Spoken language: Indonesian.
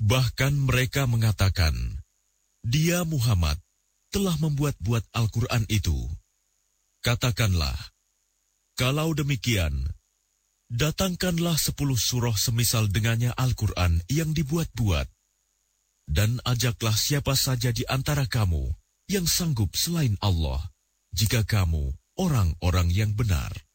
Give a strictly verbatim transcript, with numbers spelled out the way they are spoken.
Bahkan mereka mengatakan, dia Muhammad telah membuat-buat Al-Quran itu. Katakanlah, kalau demikian, datangkanlah sepuluh surah semisal dengannya Al-Quran yang dibuat-buat, dan ajaklah siapa saja di antara kamu yang sanggup selain Allah, jika kamu orang-orang yang benar.